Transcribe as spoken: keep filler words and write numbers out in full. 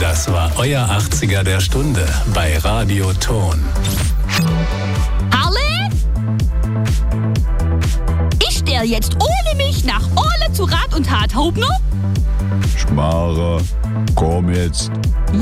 Das war euer achtziger der Stunde bei Radio Ton. Harle? Ich stell jetzt ohne mich nach Ole zu Rat und Tat, Hauptner? Schmarre, komm jetzt.